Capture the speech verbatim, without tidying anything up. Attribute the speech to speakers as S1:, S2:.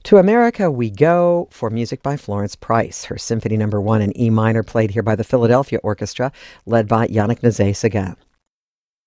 S1: To America We Go for music by Florence Price. Her Symphony Number One in E minor, played here by the Philadelphia Orchestra, led by Yannick Nézet-Séguin.